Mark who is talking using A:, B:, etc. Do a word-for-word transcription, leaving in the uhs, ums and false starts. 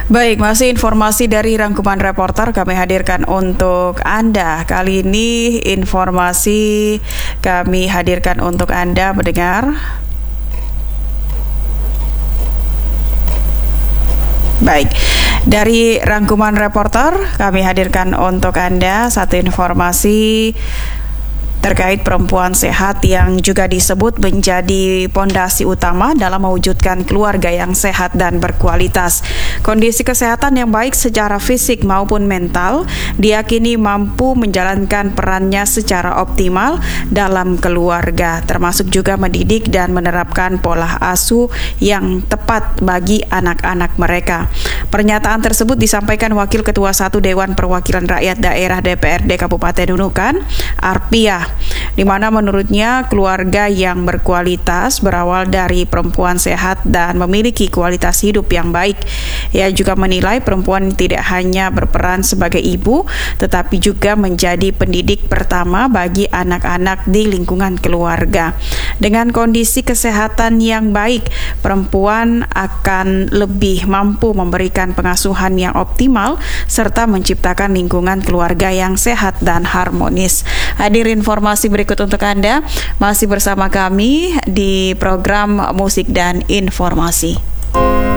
A: Baik, masih informasi dari rangkuman reporter kami hadirkan untuk Anda. Kali ini informasi kami hadirkan untuk Anda mendengar. Baik, dari rangkuman reporter kami hadirkan untuk Anda satu informasi terkait perempuan sehat yang juga disebut menjadi pondasi utama dalam mewujudkan keluarga yang sehat dan berkualitas. Kondisi kesehatan yang baik secara fisik maupun mental diyakini mampu menjalankan perannya secara optimal dalam keluarga, termasuk juga mendidik dan menerapkan pola asuh yang tepat bagi anak-anak mereka. Pernyataan tersebut disampaikan Wakil Ketua satu Dewan Perwakilan Rakyat Daerah D P R D Kabupaten Nunukan, Arpiah, di mana menurutnya keluarga yang berkualitas berawal dari perempuan sehat dan memiliki kualitas hidup yang baik. Ia juga menilai perempuan tidak hanya berperan sebagai ibu, tetapi juga menjadi pendidik pertama bagi anak-anak di lingkungan keluarga. Dengan kondisi kesehatan yang baik, perempuan akan lebih mampu memberikan pengasuhan yang optimal serta menciptakan lingkungan keluarga yang sehat dan harmonis. Hadir informasi berikut untuk Anda, masih bersama kami di program Musik dan Informasi.